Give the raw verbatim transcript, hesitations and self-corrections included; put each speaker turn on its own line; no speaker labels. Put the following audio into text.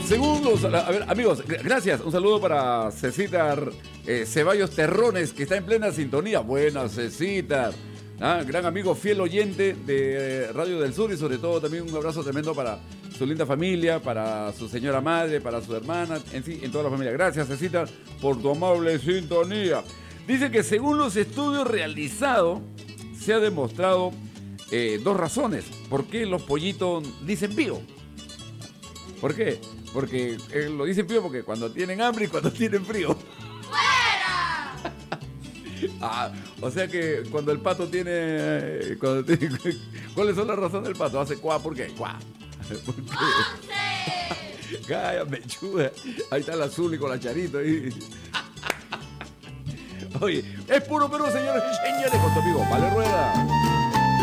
según los... A ver, amigos, gracias. Un saludo para Cecita eh, Ceballos Terrones, que está en plena sintonía. Buena, Cecita. Ah, gran amigo, fiel oyente de Radio del Sur, y sobre todo también un abrazo tremendo para su linda familia, para su señora madre, para su hermana, en fin, en toda la familia. Gracias, Cecita, por tu amable sintonía. Dice que según los estudios realizados, se ha demostrado eh, dos razones. ¿Por qué los pollitos dicen pío? ¿Por qué? Porque eh, lo dicen pío porque cuando tienen hambre y cuando tienen frío. ¡Fuera! Ah, o sea que cuando el pato tiene, cuando tiene... ¿Cuáles son las razones del pato? Hace cuá, ¿por qué? Cuá. ¿Por qué? Calla, mechuda. Ahí está el azul y con la charito ahí. Oye, es puro Perú, señores y señores, con tu amigo Vale Rueda.